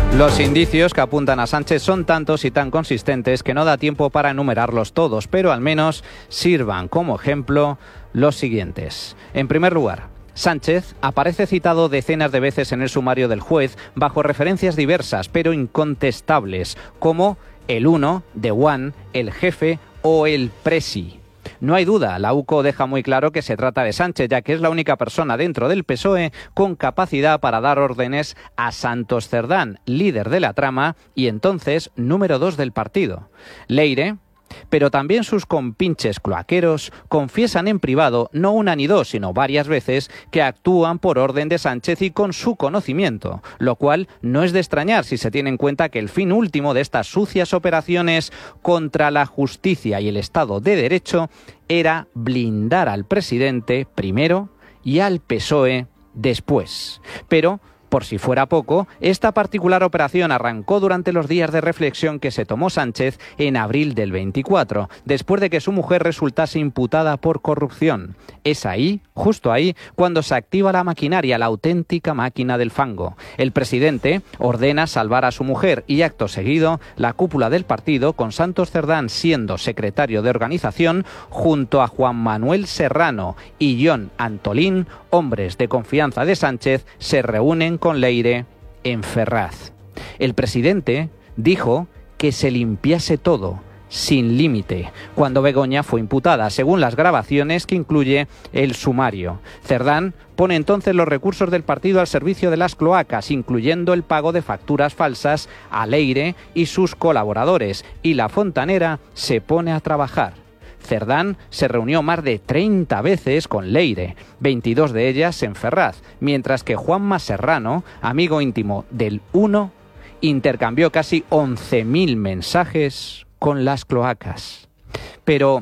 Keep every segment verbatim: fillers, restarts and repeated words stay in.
Los indicios que apuntan a Sánchez son tantos y tan consistentes que no da tiempo para enumerarlos todos, pero al menos sirvan como ejemplo los siguientes. En primer lugar, Sánchez aparece citado decenas de veces en el sumario del juez bajo referencias diversas pero incontestables, como el uno, The One, el jefe o el presi. No hay duda, la U C O deja muy claro que se trata de Sánchez, ya que es la única persona dentro del P S O E con capacidad para dar órdenes a Santos Cerdán, líder de la trama y entonces número dos del partido. Leire, pero también sus compinches cloaqueros confiesan en privado, no una ni dos, sino varias veces, que actúan por orden de Sánchez y con su conocimiento, lo cual no es de extrañar si se tiene en cuenta que el fin último de estas sucias operaciones contra la justicia y el Estado de Derecho era blindar al presidente primero y al P S O E después. Pero por si fuera poco, esta particular operación arrancó durante los días de reflexión que se tomó Sánchez en abril del veinticuatro, después de que su mujer resultase imputada por corrupción. Es ahí, justo ahí, cuando se activa la maquinaria, la auténtica máquina del fango. El presidente ordena salvar a su mujer y, acto seguido, la cúpula del partido, con Santos Cerdán siendo secretario de organización, junto a Juan Manuel Serrano y Jon Antolín, hombres de confianza de Sánchez, se reúnen con Leire en Ferraz. El presidente dijo que se limpiase todo, sin límite, cuando Begoña fue imputada, según las grabaciones que incluye el sumario. Cerdán pone entonces los recursos del partido al servicio de las cloacas, incluyendo el pago de facturas falsas a Leire y sus colaboradores, y la fontanera se pone a trabajar. Cerdán se reunió más de treinta veces con Leire, veintidós de ellas en Ferraz, mientras que Juanma Serrano, amigo íntimo del uno, intercambió casi once mil mensajes con las cloacas. Pero,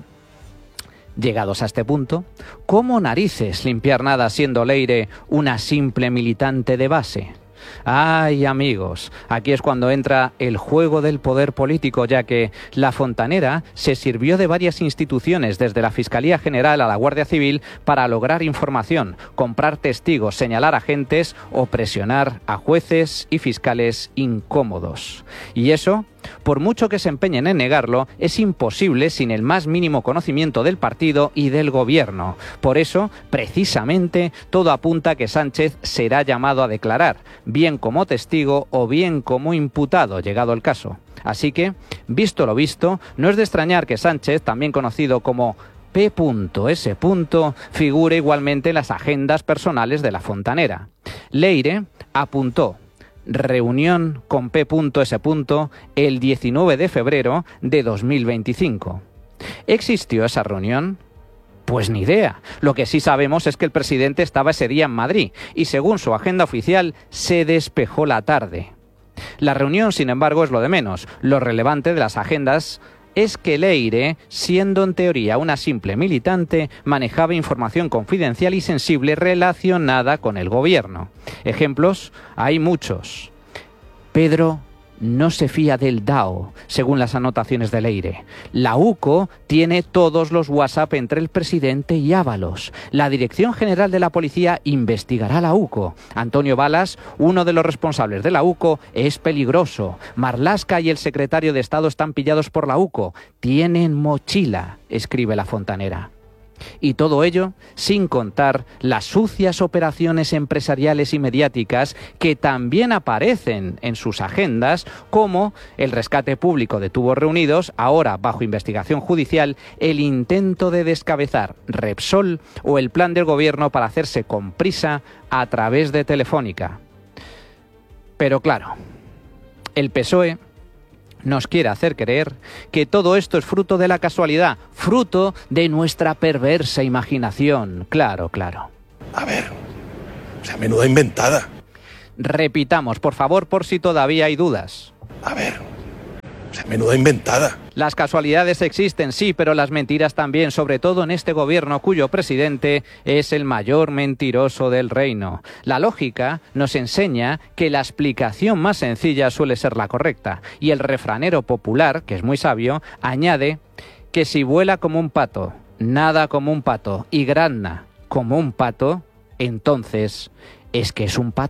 llegados a este punto, ¿cómo narices limpiar nada siendo Leire una simple militante de base? Ay, amigos, aquí es cuando entra el juego del poder político, ya que la fontanera se sirvió de varias instituciones, desde la Fiscalía General a la Guardia Civil, para lograr información, comprar testigos, señalar agentes o presionar a jueces y fiscales incómodos. Y eso, por mucho que se empeñen en negarlo, es imposible sin el más mínimo conocimiento del partido y del gobierno. Por eso, precisamente, todo apunta a que Sánchez será llamado a declarar, bien como testigo o bien como imputado, llegado el caso. Así que, visto lo visto, no es de extrañar que Sánchez, también conocido como P S, figure igualmente en las agendas personales de la fontanera. Leire apuntó reunión con P S el diecinueve de febrero de dos mil veinticinco. ¿Existió esa reunión? Pues ni idea. Lo que sí sabemos es que el presidente estaba ese día en Madrid y, según su agenda oficial, se despejó la tarde. La reunión, sin embargo, es lo de menos. Lo relevante de las agendas es que Leire, siendo en teoría una simple militante, manejaba información confidencial y sensible relacionada con el gobierno. Ejemplos hay muchos. Pedro no se fía del D A O, según las anotaciones de Leire. La U C O tiene todos los WhatsApp entre el presidente y Ábalos. La Dirección General de la Policía investigará a la U C O. Antonio Balas, uno de los responsables de la U C O, es peligroso. Marlaska y el secretario de Estado están pillados por la U C O. Tienen mochila, escribe la fontanera. Y todo ello sin contar las sucias operaciones empresariales y mediáticas que también aparecen en sus agendas, como el rescate público de tubos reunidos, ahora bajo investigación judicial, el intento de descabezar Repsol o el plan del gobierno para hacerse con prisa a través de Telefónica. Pero claro, el P S O E nos quiere hacer creer que todo esto es fruto de la casualidad, fruto de nuestra perversa imaginación. Claro, claro. A ver, o sea, menuda inventada. Repitamos, por favor, por si todavía hay dudas. A ver, o sea, menuda inventada. Las casualidades existen, sí, pero las mentiras también, sobre todo en este gobierno cuyo presidente es el mayor mentiroso del reino. La lógica nos enseña que la explicación más sencilla suele ser la correcta, y el refranero popular, que es muy sabio, añade que si vuela como un pato, nada como un pato y grazna como un pato, entonces es que es un pato.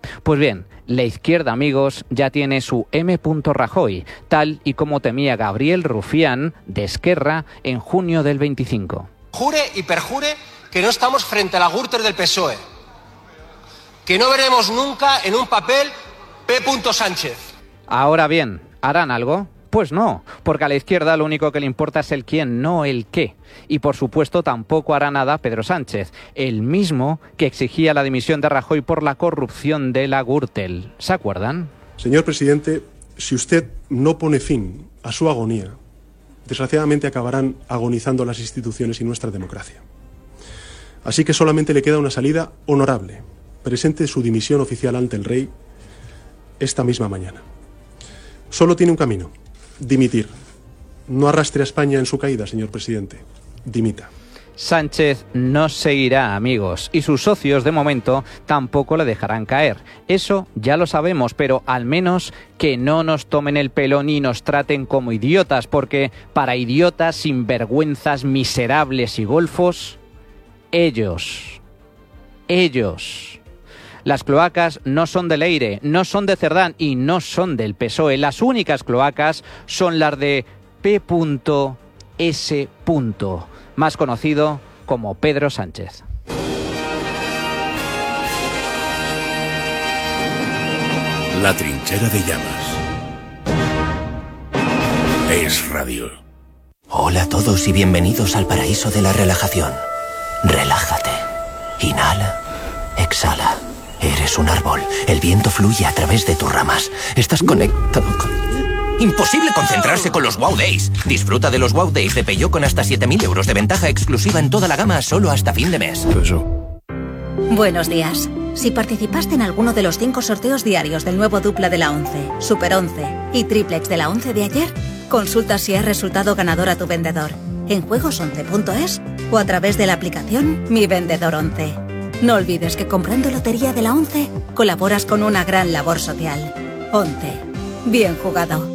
Pues bien, la izquierda, amigos, ya tiene su M. Rajoy, tal y como temía Gabriel Rufián de Esquerra en junio del veinticinco. Jure y perjure que no estamos frente a la Gürtel del P S O E, que no veremos nunca en un papel P. Sánchez. Ahora bien, ¿harán algo? Pues no, porque a la izquierda lo único que le importa es el quién, no el qué. Y por supuesto tampoco hará nada Pedro Sánchez, el mismo que exigía la dimisión de Rajoy por la corrupción de la Gürtel. ¿Se acuerdan? Señor presidente, si usted no pone fin a su agonía, desgraciadamente acabarán agonizando las instituciones y nuestra democracia. Así que solamente le queda una salida honorable. Presente su dimisión oficial ante el rey esta misma mañana. Solo tiene un camino: dimitir. No arrastre a España en su caída, señor presidente. Dimita. Sánchez no seguirá, amigos, y sus socios de momento tampoco le dejarán caer. Eso ya lo sabemos, pero al menos que no nos tomen el pelo ni nos traten como idiotas, porque para idiotas, sinvergüenzas, miserables y golfos, ellos, ellos... Las cloacas no son de Leire, no son de Cerdán y no son del P S O E. Las únicas cloacas son las de P S, más conocido como Pedro Sánchez. La trinchera de llamas. Es radio. Hola a todos y bienvenidos al paraíso de la relajación. Relájate. Inhala. Exhala. Eres un árbol. El viento fluye a través de tus ramas. Estás conectado con... Imposible concentrarse con los Wow Days. Disfruta de los Wow Days de Peugeot con hasta siete mil euros de ventaja exclusiva en toda la gama solo hasta fin de mes. Buenos días. Si participaste en alguno de los cinco sorteos diarios del nuevo dupla de la once, Super once y triplex de la once de ayer, consulta si has resultado ganador a tu vendedor en juegos once punto es o a través de la aplicación Mi Vendedor once. No olvides que comprando lotería de la once colaboras con una gran labor social. once. Bien jugado.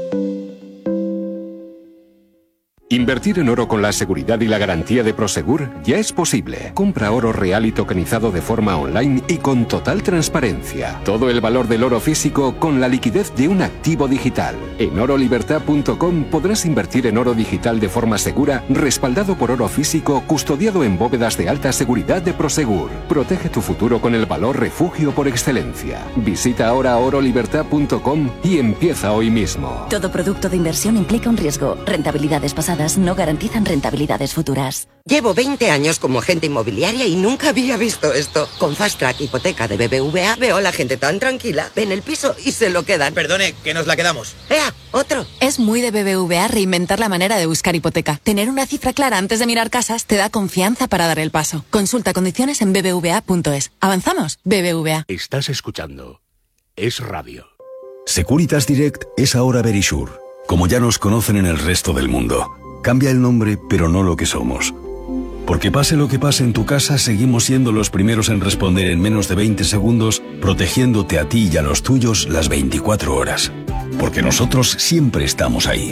Invertir en oro con la seguridad y la garantía de Prosegur ya es posible. Compra oro real y tokenizado de forma online y con total transparencia. Todo el valor del oro físico con la liquidez de un activo digital. En oro libertad punto com podrás invertir en oro digital de forma segura, respaldado por oro físico, custodiado en bóvedas de alta seguridad de Prosegur. Protege tu futuro con el valor refugio por excelencia. Visita ahora oro libertad punto com y empieza hoy mismo. Todo producto de inversión implica un riesgo. Rentabilidades pasadas no garantizan rentabilidades futuras. Llevo veinte años como agente inmobiliaria y nunca había visto esto. Con Fast Track Hipoteca de B B V A veo a la gente tan tranquila. Ven el piso y se lo quedan. Perdone, que nos la quedamos. ¡Ea! ¡Otro! Es muy de B B V A reinventar la manera de buscar hipoteca. Tener una cifra clara antes de mirar casas te da confianza para dar el paso. Consulta condiciones en b b v a punto es. ¿Avanzamos? B B V A. Estás escuchando Es Radio. Securitas Direct es ahora Verisure, como ya nos conocen en el resto del mundo. Cambia el nombre, pero no lo que somos. Porque pase lo que pase en tu casa, seguimos siendo los primeros en responder en menos de veinte segundos, protegiéndote a ti y a los tuyos las veinticuatro horas. Porque nosotros siempre estamos ahí.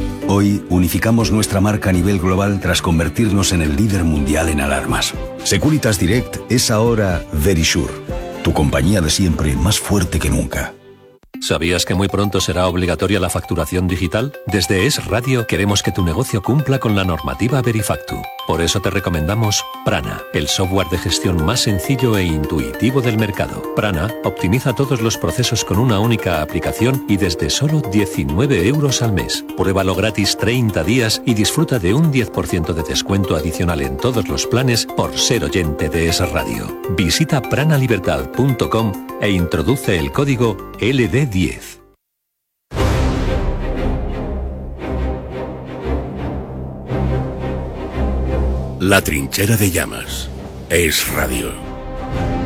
Hoy unificamos nuestra marca a nivel global tras convertirnos en el líder mundial en alarmas. Securitas Direct es ahora Verisure, tu compañía de siempre más fuerte que nunca. ¿Sabías que muy pronto será obligatoria la facturación digital? Desde Es Radio queremos que tu negocio cumpla con la normativa Verifactu. Por eso te recomendamos Prana, el software de gestión más sencillo e intuitivo del mercado. Prana optimiza todos los procesos con una única aplicación y desde solo diecinueve euros al mes. Pruébalo gratis treinta días y disfruta de un diez por ciento de descuento adicional en todos los planes por ser oyente de Es Radio. Visita prana libertad punto com e introduce el código L D diez. La trinchera de llamas. Es Radio.